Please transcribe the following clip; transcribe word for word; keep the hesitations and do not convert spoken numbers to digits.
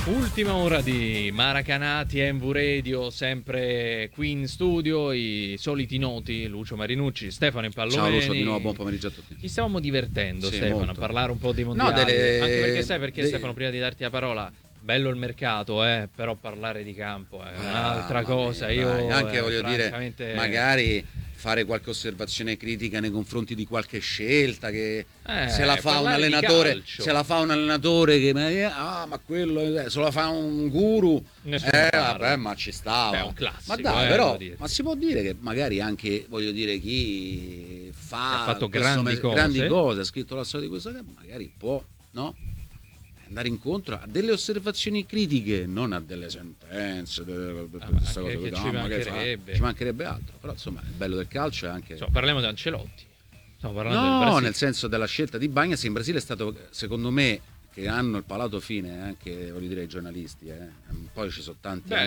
Ultima ora di Maracanati e M V Radio, sempre qui in studio, i soliti noti, Lucio Marinucci, Stefano Impallomeni. Ciao Lucio, di nuovo buon pomeriggio a tutti. Ci stavamo divertendo, Sì, Stefano, molto. a parlare un po' dei mondiali. No, delle... Anche perché sai perché, de... Stefano, prima di darti la parola, bello il mercato, eh, però parlare di campo è un'altra ah, cosa. Mia, Io dai, anche eh, voglio francamente... dire, magari fare qualche osservazione critica nei confronti di qualche scelta che eh, se la fa un allenatore, se la fa un allenatore che ah ma quello se la fa un guru, Nessuno eh parla. vabbè, ma ci stava. Beh, è un classico, ma dai, eh, però, dire. ma si può dire che magari anche, voglio dire, chi fa ha fatto questo grandi me- cose. grandi cose, ha scritto la storia di questo che magari può, no? Andare incontro a delle osservazioni critiche, non a delle sentenze, de, de, Ah, questa che, cosa che che, ci no, magari mancherebbe. fa- ci mancherebbe altro. Però insomma il bello del calcio è anche Insomma, parliamo di Ancelotti. Stiamo parlando del no, Brasile. nel senso della scelta di Bagnas in Brasile è stato, secondo me, che hanno il palato fine anche, voglio dire, ai giornalisti, eh. Poi ci sono tanti. Beh,